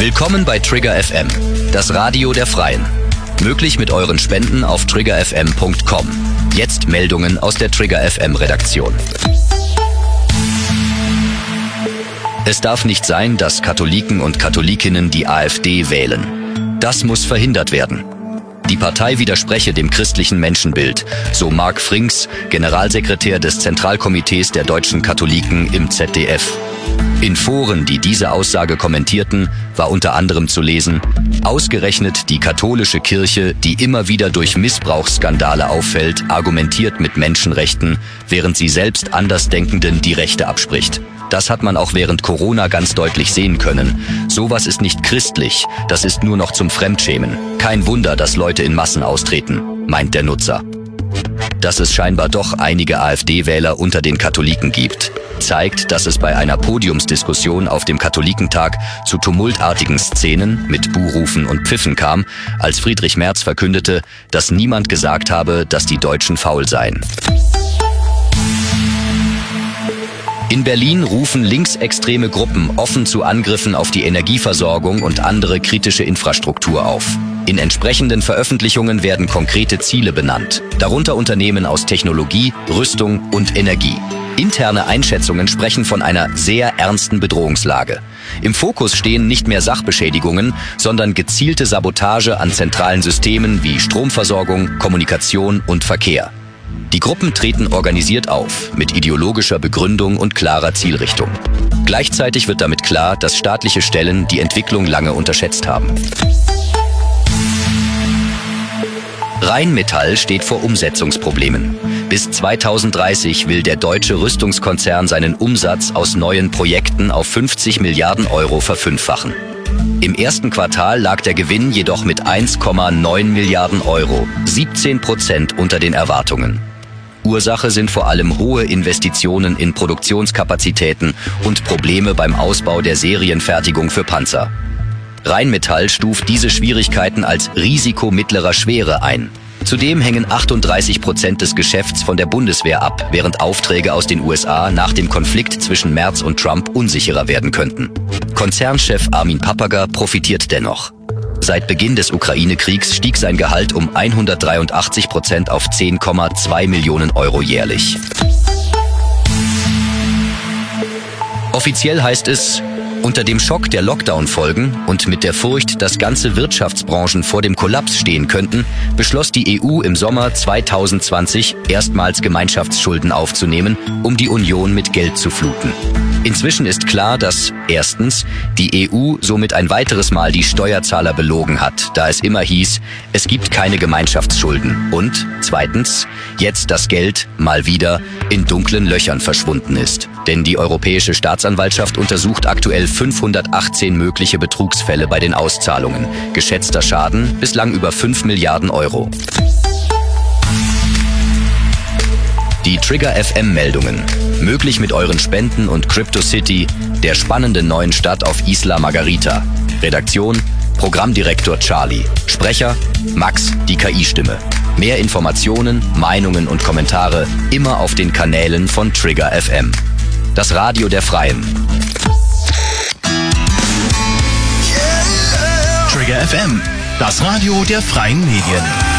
Willkommen bei Trigger FM, das Radio der Freien. Möglich mit euren Spenden auf triggerfm.com. Jetzt Meldungen aus der Trigger FM Redaktion. Es darf nicht sein, dass Katholiken und Katholikinnen die AfD wählen. Das muss verhindert werden. Die Partei widerspreche dem christlichen Menschenbild, so Marc Frings, Generalsekretär des Zentralkomitees der deutschen Katholiken im ZDF. In Foren, die diese Aussage kommentierten, war unter anderem zu lesen: Ausgerechnet die katholische Kirche, die immer wieder durch Missbrauchsskandale auffällt, argumentiert mit Menschenrechten, während sie selbst Andersdenkenden die Rechte abspricht. Das hat man auch während Corona ganz deutlich sehen können. Sowas ist nicht christlich, das ist nur noch zum Fremdschämen. Kein Wunder, dass Leute in Massen austreten, meint der Nutzer. Dass es scheinbar doch einige AfD-Wähler unter den Katholiken gibt, zeigt, dass es bei einer Podiumsdiskussion auf dem Katholikentag zu tumultartigen Szenen mit Buhrufen und Pfiffen kam, als Friedrich Merz verkündete, dass niemand gesagt habe, dass die Deutschen faul seien. In Berlin rufen linksextreme Gruppen offen zu Angriffen auf die Energieversorgung und andere kritische Infrastruktur auf. In entsprechenden Veröffentlichungen werden konkrete Ziele benannt, darunter Unternehmen aus Technologie, Rüstung und Energie. Interne Einschätzungen sprechen von einer sehr ernsten Bedrohungslage. Im Fokus stehen nicht mehr Sachbeschädigungen, sondern gezielte Sabotage an zentralen Systemen wie Stromversorgung, Kommunikation und Verkehr. Die Gruppen treten organisiert auf, mit ideologischer Begründung und klarer Zielrichtung. Gleichzeitig wird damit klar, dass staatliche Stellen die Entwicklung lange unterschätzt haben. Rheinmetall steht vor Umsetzungsproblemen. Bis 2030 will der deutsche Rüstungskonzern seinen Umsatz aus neuen Projekten auf 50 Milliarden Euro verfünffachen. Im ersten Quartal lag der Gewinn jedoch mit 1,9 Milliarden Euro, 17% unter den Erwartungen. Ursache sind vor allem hohe Investitionen in Produktionskapazitäten und Probleme beim Ausbau der Serienfertigung für Panzer. Rheinmetall stuft diese Schwierigkeiten als Risiko mittlerer Schwere ein. Zudem hängen 38% des Geschäfts von der Bundeswehr ab, während Aufträge aus den USA nach dem Konflikt zwischen Merz und Trump unsicherer werden könnten. Konzernchef Armin Papperger profitiert dennoch. Seit Beginn des Ukraine-Kriegs stieg sein Gehalt um 183% auf 10,2 Millionen Euro jährlich. Offiziell heißt es: Unter dem Schock der Lockdown-Folgen und mit der Furcht, dass ganze Wirtschaftsbranchen vor dem Kollaps stehen könnten, beschloss die EU im Sommer 2020 erstmals Gemeinschaftsschulden aufzunehmen, um die Union mit Geld zu fluten. Inzwischen ist klar, dass erstens die EU somit ein weiteres Mal die Steuerzahler belogen hat, da es immer hieß, es gibt keine Gemeinschaftsschulden, und zweitens jetzt das Geld mal wieder in dunklen Löchern verschwunden ist. Denn die Europäische Staatsanwaltschaft untersucht aktuell 518 mögliche Betrugsfälle bei den Auszahlungen. Geschätzter Schaden bislang über 5 Milliarden Euro. Die Trigger FM Meldungen. Möglich mit euren Spenden und CryptoCity, der spannenden neuen Stadt auf Isla Margarita. Redaktion: Programmdirektor Charlie. Sprecher: Max, die KI-Stimme. Mehr Informationen, Meinungen und Kommentare immer auf den Kanälen von Trigger FM. Das Radio der Freien. Trigger FM, das Radio der freien Medien.